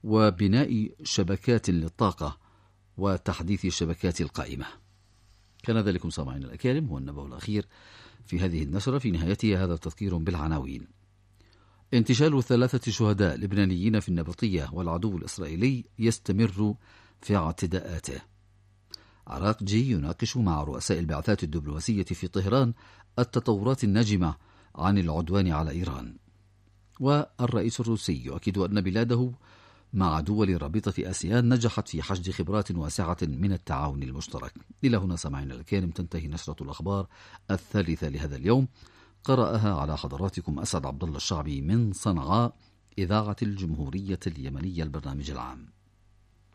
وبناء شبكات للطاقة وتحديث الشبكات القائمة. كان ذلك سامعين الأكارم هو النبأ الأخير في هذه النشرة. في نهايتها هذا تذكير بالعناوين: انتشال 3 شهداء لبنانيين في النبطية والعدو الإسرائيلي يستمر في اعتداءاته. عراقجي يناقش مع رؤساء البعثات الدبلوماسية في طهران التطورات الناجمة عن العدوان على إيران. والرئيس الروسي يؤكد أن بلاده مع دول رابطة آسيان نجحت في حشد خبرات واسعة من التعاون المشترك. إلى هنا سمعنا الكريم تنتهي نشرة الأخبار الثالثة لهذا اليوم. قرأها على حضراتكم أسعد عبد الله الشعبي من صنعاء، إذاعة الجمهورية اليمنية، البرنامج العام.